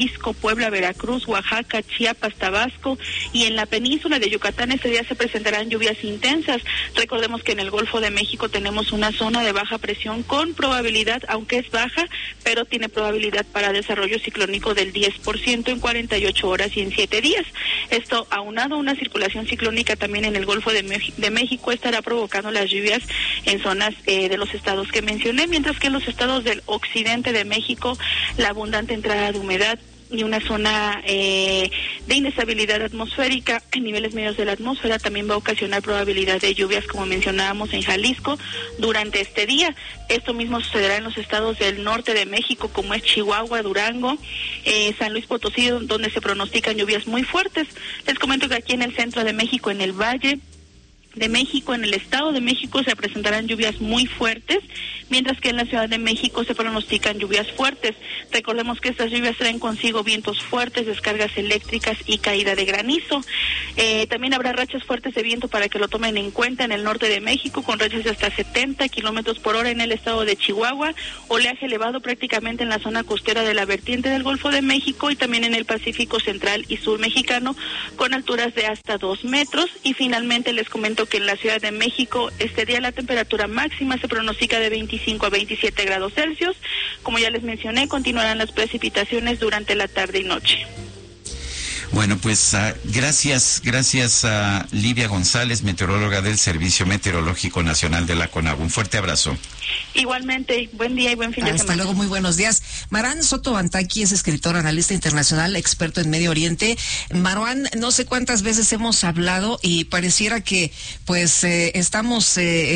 Jalisco, Puebla, Veracruz, Oaxaca, Chiapas, Tabasco y en la península de Yucatán este día se presentarán lluvias intensas. Recordemos que en el Golfo de México tenemos una zona de baja presión con probabilidad, aunque es baja, pero tiene probabilidad para desarrollo ciclónico del 10% en 48 horas y en 7 días. Esto, aunado a una circulación ciclónica también en el Golfo de México, estará provocando las lluvias en zonas de los estados que mencioné, mientras que en los estados del occidente de México la abundante entrada de humedad y una zona de inestabilidad atmosférica en niveles medios de la atmósfera también va a ocasionar probabilidad de lluvias, como mencionábamos, en Jalisco durante este día. Esto mismo sucederá en los estados del norte de México, como es Chihuahua, Durango, San Luis Potosí, donde se pronostican lluvias muy fuertes. Les comento que aquí en el centro de México, en el Valle de México, en el Estado de México se presentarán lluvias muy fuertes, mientras que en la Ciudad de México se pronostican lluvias fuertes. Recordemos que estas lluvias traen consigo vientos fuertes, descargas eléctricas y caída de granizo. También habrá rachas fuertes de viento para que lo tomen en cuenta en el norte de México, con rachas de hasta 70 kilómetros por hora en el estado de Chihuahua, oleaje elevado prácticamente en la zona costera de la vertiente del Golfo de México y también en el Pacífico central y sur mexicano, con alturas de hasta 2 metros. Y finalmente les comento que en la Ciudad de México este día la temperatura máxima se pronostica de 25 a 27 grados Celsius. Como ya les mencioné, continuarán las precipitaciones durante la tarde y noche. Bueno, pues gracias a Livia González, meteoróloga del Servicio Meteorológico Nacional de la CONAGUA. Un fuerte abrazo. Igualmente, buen día y buen fin de semana. Hasta luego, muy buenos días. Marwan Soto Bantaki es escritor, analista internacional, experto en Medio Oriente. Marwan, no sé cuántas veces hemos hablado y pareciera que pues estamos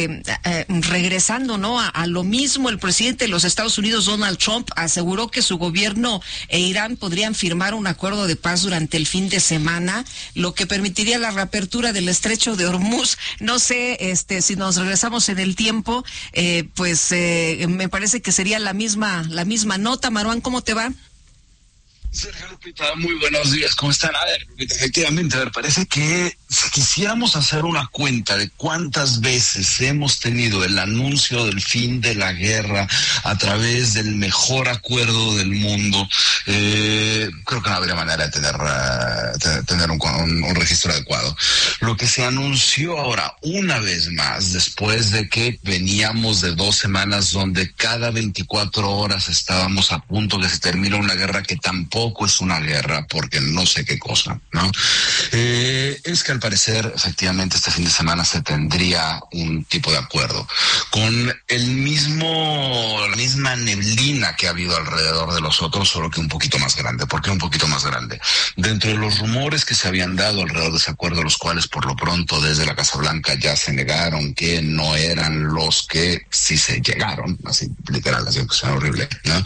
regresando, ¿no? A lo mismo. El presidente de los Estados Unidos, Donald Trump, aseguró que su gobierno e Irán podrían firmar un acuerdo de paz durante el fin de semana, lo que permitiría la reapertura del estrecho de Hormuz. No sé si nos regresamos en el tiempo, pues me parece que sería la misma nota. Marwan, ¿cómo te va? Sergio, Lupita, muy buenos días. ¿Cómo están? A ver, Lupita, efectivamente, parece que si quisiéramos hacer una cuenta de cuántas veces hemos tenido el anuncio del fin de la guerra a través del mejor acuerdo del mundo, creo que no habría manera de tener un registro adecuado. Lo que se anunció ahora, una vez más, después de que veníamos de 2 semanas donde cada 24 horas estábamos a punto de que se termine una guerra que tampoco es una guerra, porque no sé qué cosa, ¿no? Es que al parecer, efectivamente, este fin de semana se tendría un tipo de acuerdo con la misma neblina que ha habido alrededor de los otros, solo que un poquito más grande. ¿Por qué un poquito más grande? Dentro de los rumores que se habían dado alrededor de ese acuerdo, los cuales por lo pronto desde la Casa Blanca ya se negaron que no eran los que sí se llegaron, así literal, así que suena horrible, ¿no?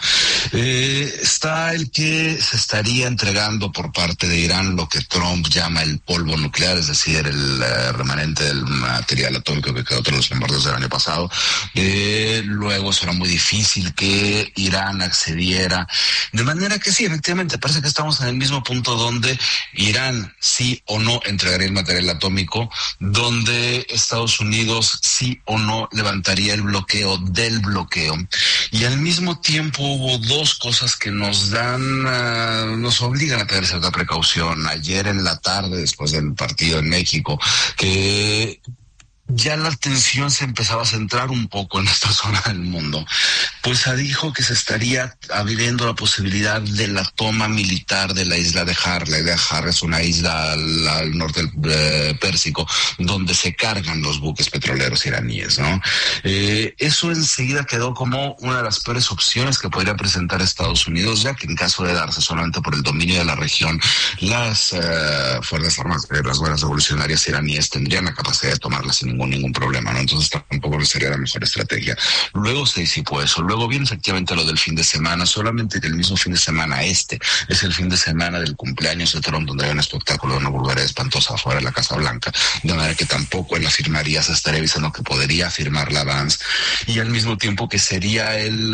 Está el que se estaría entregando por parte de Irán lo que Trump llama el polvo nuclear, es decir, el remanente del material atómico que quedó tras los bombardeos del año pasado. Luego será muy difícil que Irán accediera, de manera que sí, efectivamente, parece que estamos en el mismo punto donde Irán sí o no entregaría el material atómico, donde Estados Unidos sí o no levantaría el bloqueo del bloqueo. Y al mismo tiempo hubo 2 cosas que nos obligan a tener cierta precaución. Ayer en la tarde, después del partido en México, que ya la atención se empezaba a centrar un poco en esta zona del mundo, pues dijo que se estaría abriendo la posibilidad de la toma militar de la isla de Har. La isla de Har es una isla al norte del Pérsico, donde se cargan los buques petroleros iraníes, ¿no? Eso enseguida quedó como una de las peores opciones que podría presentar Estados Unidos, ya que en caso de darse solamente por el dominio de la región, las Fuerzas Armadas, las guerras revolucionarias iraníes tendrían la capacidad de tomarlas sin ningún problema, ¿no? Entonces tampoco sería la mejor estrategia. Luego se disipó eso. Luego viene efectivamente lo del fin de semana, solamente que el mismo fin de semana es el fin de semana del cumpleaños de Trump, donde hay un espectáculo de una vulgaridad espantosa afuera de la Casa Blanca, de manera que tampoco en la firmaría se estaría avisando que podría firmar la Vance, y al mismo tiempo que sería el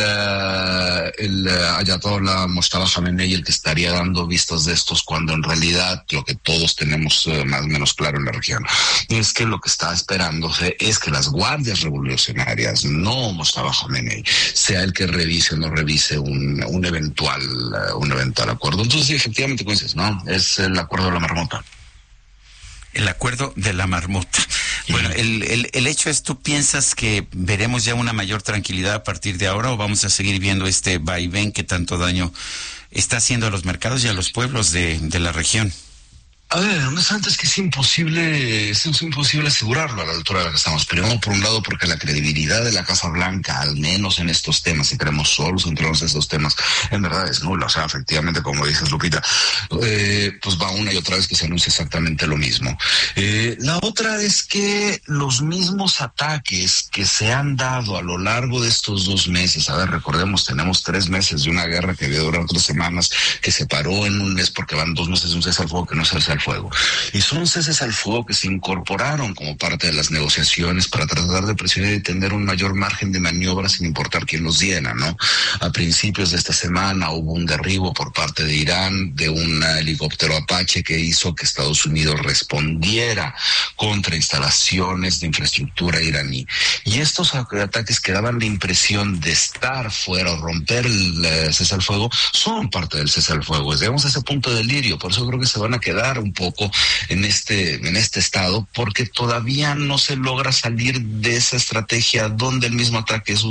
Ayatollah Mojtaba Khamenei el que estaría dando vistas de estos, cuando en realidad lo que todos tenemos más o menos claro en la región es que lo que está esperando asegurándose es que las guardias revolucionarias, no Mustafa Khomeini, sea el que revise o no revise un eventual acuerdo. Entonces, sí, efectivamente, como dices, ¿no? Es el acuerdo de la marmota. El acuerdo de la marmota. Bueno, el hecho es, ¿tú piensas que veremos ya una mayor tranquilidad a partir de ahora o vamos a seguir viendo este vaivén que tanto daño está haciendo a los mercados y a los pueblos de la región? A ver, honestamente es que es imposible asegurarlo a la altura de la que estamos. Primero, por un lado, porque la credibilidad de la Casa Blanca, al menos en estos temas, si queremos solo centrarnos en estos temas, en verdad es nula. O sea, efectivamente, como dices, Lupita, pues va una y otra vez que se anuncia exactamente lo mismo. La otra es que los mismos ataques que se han dado a lo largo de estos 2 meses, a ver, recordemos, tenemos 3 meses de una guerra que había durado 3 semanas, que se paró en un mes porque van 2 meses de un cese al fuego que no es cese al fuego. Y son ceses al fuego que se incorporaron como parte de las negociaciones para tratar de presionar y tener un mayor margen de maniobra sin importar quién los diera, ¿no? A principios de esta semana hubo un derribo por parte de Irán de un helicóptero Apache que hizo que Estados Unidos respondiera contra instalaciones de infraestructura iraní. Y estos ataques que daban la impresión de estar fuera o romper el cese al fuego son parte del cese al fuego. Llegamos a ese punto de delirio, por eso creo que se van a quedar un poco en este estado, porque todavía no se logra salir de esa estrategia donde el mismo ataque es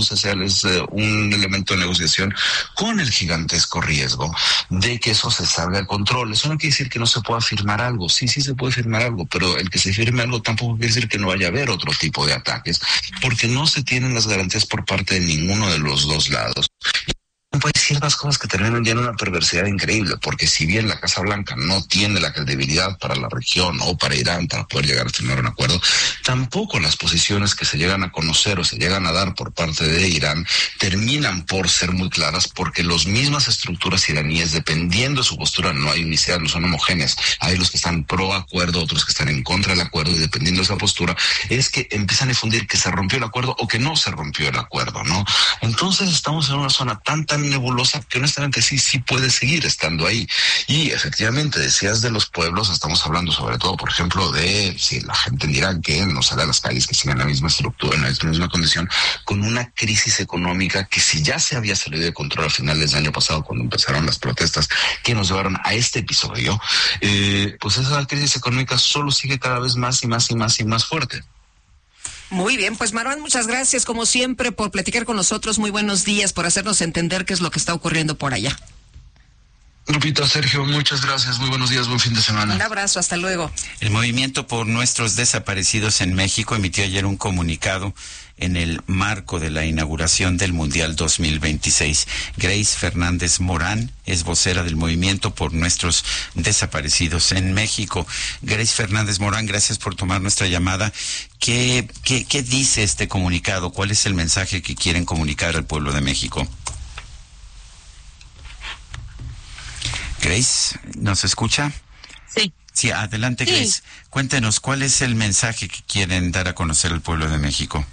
un elemento de negociación, con el gigantesco riesgo de que eso se salga de control. Eso no quiere decir que no se pueda firmar algo, sí se puede firmar algo, pero el que se firme algo tampoco quiere decir que no vaya a haber otro tipo de ataques, porque no se tienen las garantías por parte de ninguno de los dos lados. Hay ciertas cosas que terminan ya en una perversidad increíble, porque si bien la Casa Blanca no tiene la credibilidad para la región o para Irán para poder llegar a firmar un acuerdo, tampoco las posiciones que se llegan a conocer o se llegan a dar por parte de Irán terminan por ser muy claras, porque las mismas estructuras iraníes, dependiendo de su postura, no hay unicidad, no son homogéneas. Hay los que están pro acuerdo, otros que están en contra del acuerdo, y dependiendo de esa postura es que empiezan a difundir que se rompió el acuerdo o que no se rompió el acuerdo, ¿no? Entonces estamos en una zona tan nebulosa que honestamente sí puede seguir estando ahí. Y efectivamente, decías de los pueblos, estamos hablando sobre todo, por ejemplo, de si la gente dirá que no sale a las calles, que sigan la misma estructura, en la misma condición, con una crisis económica que si ya se había salido de control a finales del año pasado, cuando empezaron las protestas que nos llevaron a este episodio, pues esa crisis económica solo sigue cada vez más y más fuerte. Muy bien, pues Marwan, muchas gracias como siempre por platicar con nosotros. Muy buenos días, por hacernos entender qué es lo que está ocurriendo por allá. Lupita, Sergio, muchas gracias. Muy buenos días, buen fin de semana. Un abrazo, hasta luego. El Movimiento por Nuestros Desaparecidos en México emitió ayer un comunicado en el marco de la inauguración del Mundial 2026. Grace Fernández Morán es vocera del Movimiento por Nuestros Desaparecidos en México. Grace Fernández Morán, gracias por tomar nuestra llamada. ¿Qué dice este comunicado? ¿Cuál es el mensaje que quieren comunicar al pueblo de México? Grace, ¿nos escucha? Sí. Sí, adelante, Grace. Sí. Cuéntenos, ¿cuál es el mensaje que quieren dar a conocer al pueblo de México?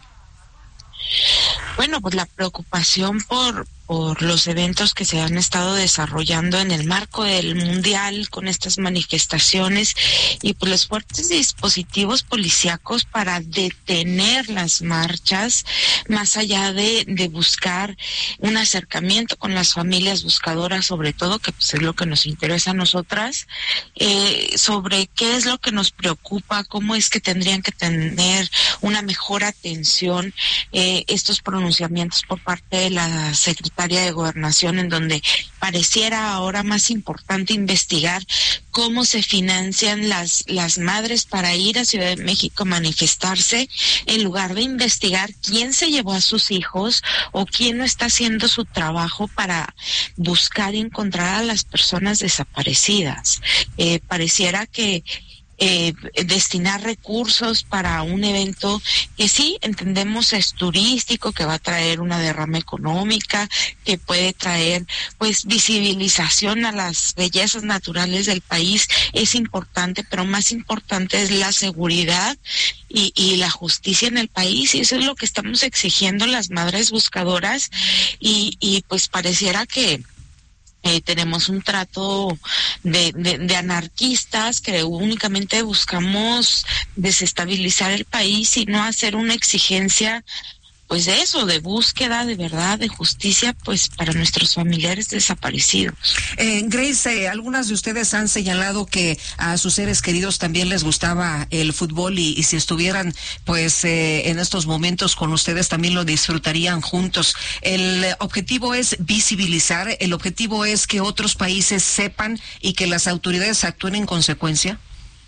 Bueno, pues la preocupación por los eventos que se han estado desarrollando en el marco del Mundial, con estas manifestaciones y pues los fuertes dispositivos policíacos para detener las marchas, más allá de buscar un acercamiento con las familias buscadoras, sobre todo, que pues es lo que nos interesa a nosotras, sobre qué es lo que nos preocupa, cómo es que tendrían que tener una mejor atención estos pronunciamientos por parte de la Secretaría de Gobernación, en donde pareciera ahora más importante investigar cómo se financian las madres para ir a Ciudad de México a manifestarse, en lugar de investigar quién se llevó a sus hijos o quién no está haciendo su trabajo para buscar y encontrar a las personas desaparecidas. Pareciera que destinar recursos para un evento que sí entendemos es turístico, que va a traer una derrama económica, que puede traer pues visibilización a las bellezas naturales del país, es importante, pero más importante es la seguridad y la justicia en el país, y eso es lo que estamos exigiendo las madres buscadoras, y pues pareciera que tenemos un trato de anarquistas que únicamente buscamos desestabilizar el país y no hacer una exigencia, pues de eso, de búsqueda de verdad, de justicia, pues para nuestros familiares desaparecidos. Grace, algunas de ustedes han señalado que a sus seres queridos también les gustaba el fútbol y si estuvieran pues en estos momentos con ustedes también lo disfrutarían juntos. El objetivo es visibilizar, el objetivo es que otros países sepan y que las autoridades actúen en consecuencia.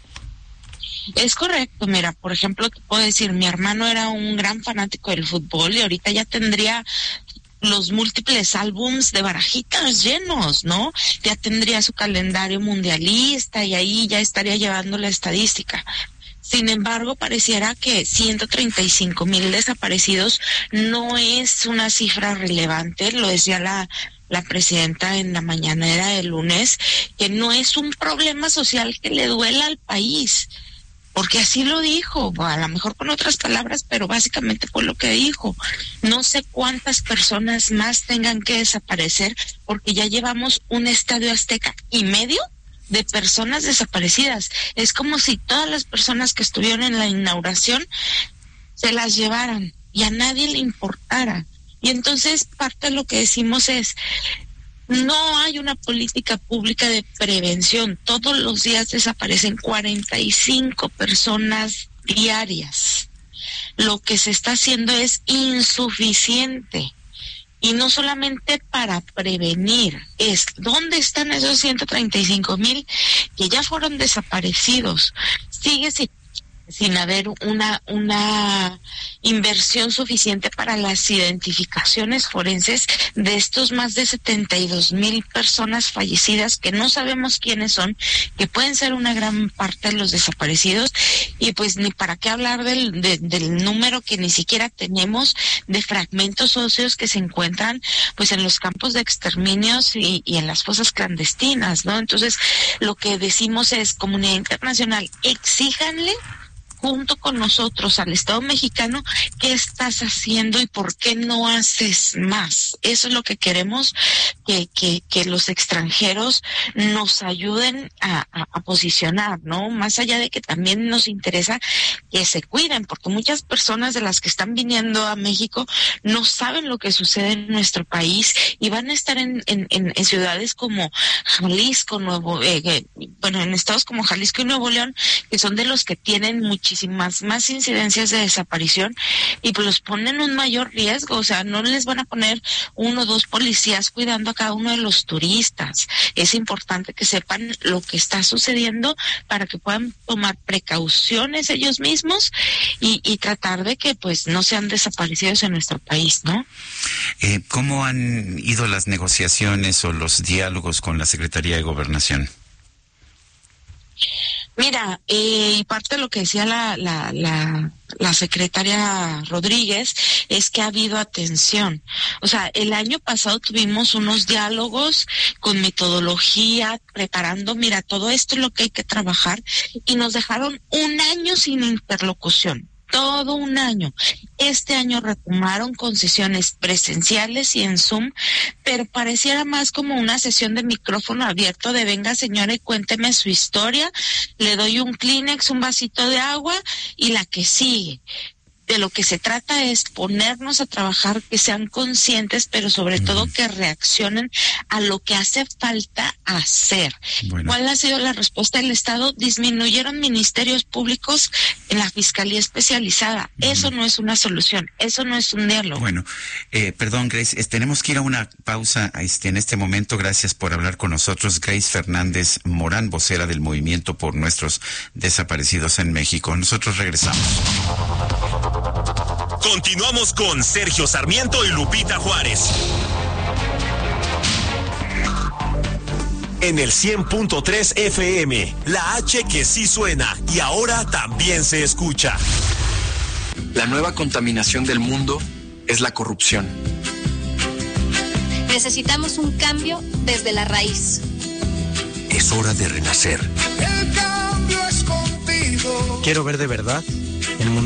Es correcto, mira, por ejemplo, te puedo decir, mi hermano era un gran fanático del fútbol y ahorita ya tendría los múltiples álbums de barajitas llenos, ¿no? Ya tendría su calendario mundialista y ahí ya estaría llevando la estadística. Sin embargo, pareciera que 135,000 desaparecidos no es una cifra relevante, lo decía la presidenta en la mañanera del lunes, que no es un problema social que le duela al país. Porque así lo dijo, a lo mejor con otras palabras, pero básicamente fue lo que dijo. No sé cuántas personas más tengan que desaparecer, porque ya llevamos un estadio Azteca y medio de personas desaparecidas. Es como si todas las personas que estuvieron en la inauguración se las llevaran y a nadie le importara. Y entonces parte de lo que decimos es, no hay una política pública de prevención. Todos los días desaparecen 45 personas diarias. Lo que se está haciendo es insuficiente. Y no solamente para prevenir, es ¿dónde están esos 135,000 que ya fueron desaparecidos? Sigue sin haber una inversión suficiente para las identificaciones forenses de estos más de 72,000 personas fallecidas que no sabemos quiénes son, que pueden ser una gran parte de los desaparecidos, y pues ni para qué hablar del número que ni siquiera tenemos de fragmentos óseos que se encuentran pues en los campos de exterminios y en las fosas clandestinas, ¿no? Entonces lo que decimos es, comunidad internacional, exíjanle junto con nosotros al Estado mexicano, ¿qué estás haciendo y por qué no haces más? Eso es lo que queremos, que los extranjeros nos ayuden a posicionar, ¿no? Más allá de que también nos interesa que se cuiden, porque muchas personas de las que están viniendo a México no saben lo que sucede en nuestro país y van a estar en ciudades como Jalisco, en estados como Jalisco y Nuevo León, que son de los que tienen muchísimas más incidencias de desaparición y pues los ponen en un mayor riesgo. O sea, no les van a poner 1 o 2 policías cuidando a cada uno de los turistas. Es importante que sepan lo que está sucediendo para que puedan tomar precauciones ellos mismos y tratar de que pues no sean desaparecidos en nuestro país, ¿no? ¿Cómo han ido las negociaciones o los diálogos con la Secretaría de Gobernación? Mira, y parte de lo que decía la secretaria Rodríguez es que ha habido atención. O sea, el año pasado tuvimos unos diálogos con metodología, preparando, mira, todo esto es lo que hay que trabajar, y nos dejaron 1 año sin interlocución. Todo 1 año. Este año retomaron con sesiones presenciales y en Zoom, pero pareciera más como una sesión de micrófono abierto de venga señora y cuénteme su historia, le doy un Kleenex, un vasito de agua y la que sigue. De lo que se trata es ponernos a trabajar, que sean conscientes, pero sobre todo que reaccionen a lo que hace falta hacer. Bueno. ¿Cuál ha sido la respuesta del Estado? Disminuyeron ministerios públicos en la Fiscalía Especializada. Eso no es una solución, eso no es un diálogo. Bueno, perdón, Grace, tenemos que ir a una pausa en este momento. Gracias por hablar con nosotros. Grace Fernández Morán, vocera del Movimiento por Nuestros Desaparecidos en México. Nosotros regresamos. Continuamos con Sergio Sarmiento y Lupita Juárez. En el 100.3 FM, la H que sí suena y ahora también se escucha. La nueva contaminación del mundo es la corrupción. Necesitamos un cambio desde la raíz. Es hora de renacer. El cambio es contigo. Quiero ver de verdad